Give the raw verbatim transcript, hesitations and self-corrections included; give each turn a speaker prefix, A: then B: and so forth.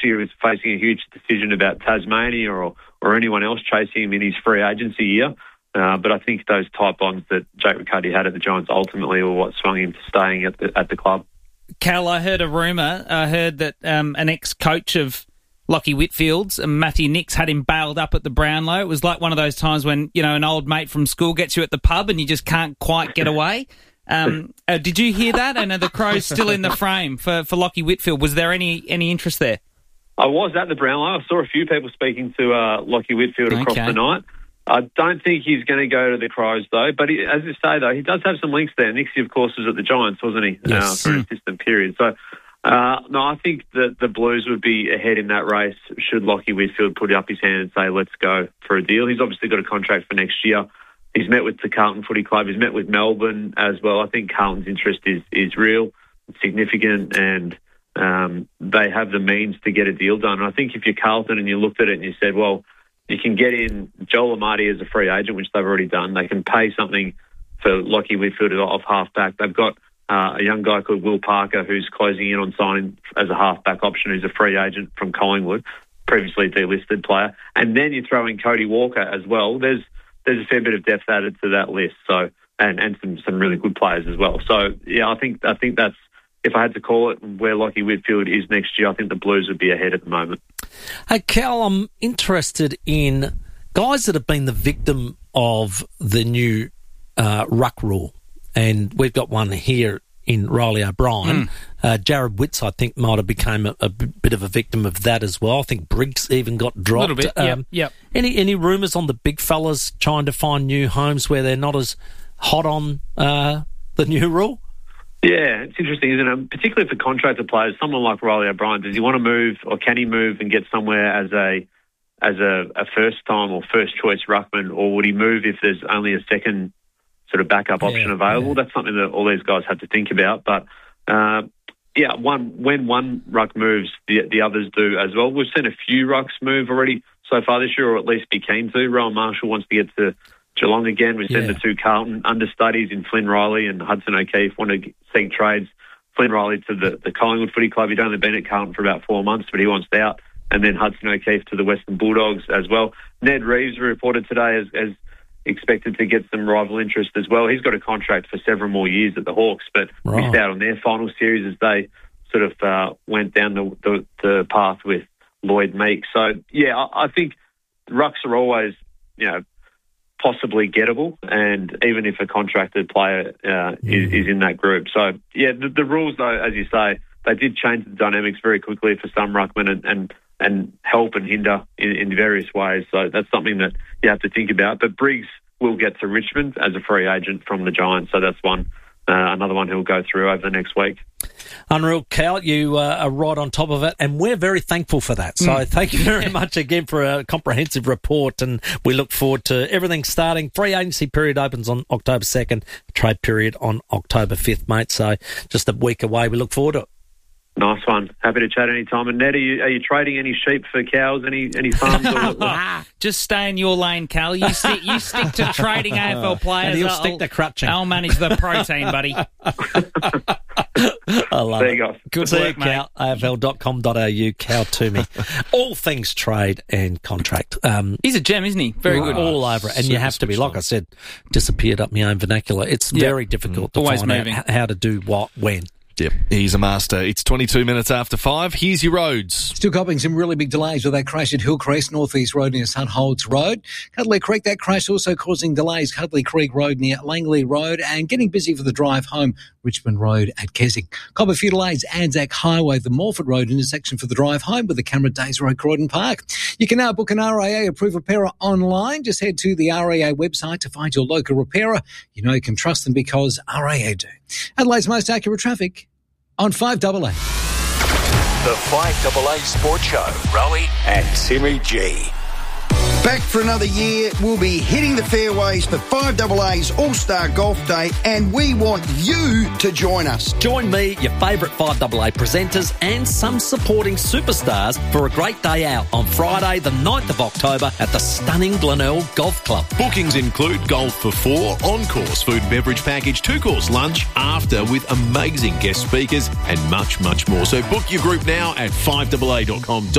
A: year he was facing a huge decision about Tasmania or, or anyone else chasing him in his free agency year. Uh, but I think those tight bonds that Jake Riccardi had at the Giants ultimately were what swung him to staying at the at the club.
B: Cal, I heard a rumour. I heard that um, an ex-coach of Lockie Whitfield's, Matthew Nix, had him bailed up at the Brownlow. It was like one of those times when, you know, an old mate from school gets you at the pub and you just can't quite get away. Um, uh, did you hear that? And are the Crows still in the frame for, for Lockie Whitfield? Was there any any interest there?
A: I was at the Brownlow. I saw a few people speaking to uh, Lockie Whitfield across
B: okay.
A: the night. I don't think he's going to go to the Crows, though. But he, as you say, though, he does have some links there. Nixie, of course, was at the Giants, wasn't he,
B: yes.
A: uh, for a distant period. So, uh, no, I think that the Blues would be ahead in that race should Lockie Whitfield put up his hand and say, let's go for a deal. He's obviously got a contract for next year. He's met with the Carlton Footy Club. He's met with Melbourne as well. I think Carlton's interest is, is real, significant, and um, they have the means to get a deal done. And I think if you're Carlton and you looked at it and you said, well, you can get in Joel Amati as a free agent, which they've already done. They can pay something for Lockie Whitfield off half-back. They've got uh, a young guy called Will Parker who's closing in on signing as a half-back option, who's a free agent from Collingwood, previously delisted player. And then you throw in Cody Walker as well. There's there's a fair bit of depth added to that list, so and, and some, some really good players as well. So, yeah, I think I think that's, if I had to call it where Lockie Whitfield is next year, I think the Blues would be ahead at the moment.
C: Hey, Cal, I'm interested in guys that have been the victim of the new uh, ruck rule. And we've got one here in Riley O'Brien. Mm. Uh, Jared Witts, I think, might have become a, a bit of a victim of that as well. I think Briggs even got dropped.
B: A little bit, um, yep, yep.
C: Any, any rumours on the big fellas trying to find new homes where they're not as hot on uh, the new rule?
A: Yeah, it's interesting, isn't it? Particularly for contractor players, someone like Riley O'Brien, does he want to move or can he move and get somewhere as a as a, a first-time or first-choice ruckman, or would he move if there's only a second sort of backup option
C: yeah,
A: available?
C: Yeah.
A: That's something that all these guys have to think about. But, uh, yeah, one when one ruck moves, the, the others do as well. We've seen a few rucks move already so far this year, or at least be keen to. Rowan Marshall wants to get to Geelong again. We sent yeah. the two Carlton understudies in Flynn Riley and Hudson O'Keefe want to seek trades. Flynn Riley to the, the Collingwood Footy Club. He'd only been at Carlton for about four months, but he wants out. And then Hudson O'Keefe to the Western Bulldogs as well. Ned Reeves reported today as, as expected to get some rival interest as well. He's got a contract for several more years at the Hawks, but right. missed out on their final series as they sort of uh, went down the, the, the path with Lloyd Meek. So, yeah, I, I think rucks are always, you know, possibly gettable, and even if a contracted player uh, is, is in that group. So, yeah, the, the rules, though, as you say, they did change the dynamics very quickly for some ruckmen and, and, and help and hinder in, in various ways. So that's something that you have to think about. But Briggs will get to Richmond as a free agent from the Giants, so that's one uh, another one he'll go through over the next week.
C: Unreal, Cal. You uh, are right on top of it, and we're very thankful for that. So mm. thank you very much again for a comprehensive report, and we look forward to everything starting. Free agency period opens on October second, trade period on October fifth, mate. So just a week away. We look forward to it.
A: Nice one. Happy to chat any time. And Ned, are you, are you trading any sheep for cows? Any any farms? Or
B: Just stay in your lane, Cal. You stick you stick to trading A F L players.
C: And you'll
B: I'll,
C: stick to crutching.
B: I'll manage the protein, buddy.
C: I love
A: there
C: it.
A: you go.
C: Good See work, you, Cal. A F L dot com dot a u, Cal Toomey. All things trade and contract. Um,
B: He's a gem, isn't he? Very good.
C: All over it. And you have to be, like I said, disappeared up my own vernacular. It's yep. very difficult mm. to Always find moving. out how to do what, when.
D: Yep, he's a master. It's twenty-two minutes after five. Here's your roads.
E: Still copying some really big delays with that crash at Hillcrest, North East Road near Sutholds Road. Cuddly Creek, that crash also causing delays. Cuddly Creek Road near Langley Road, and getting busy for the drive home, Richmond Road at Keswick. Cop a few delays, Anzac Highway, the Morford Road intersection for the drive home with the Cameron Days Road, Croydon Park. You can now book an R A A approved repairer online. Just head to the R A A website to find your local repairer. You know you can trust them because R A A do. Adelaide's most accurate traffic on five A A.
F: The five A A Sports Show, Rowie and Timmy G. Back for another year, we'll be hitting the fairways for five A A's All-Star Golf Day, and we want you to join us.
C: Join me, your favourite five A A presenters and some supporting superstars for a great day out on Friday the ninth of October at the stunning Glenelg Golf Club.
G: Bookings include golf for four, on-course food and beverage package, two-course lunch, after with amazing guest speakers and much, much more. So book your group now at five A A dot com.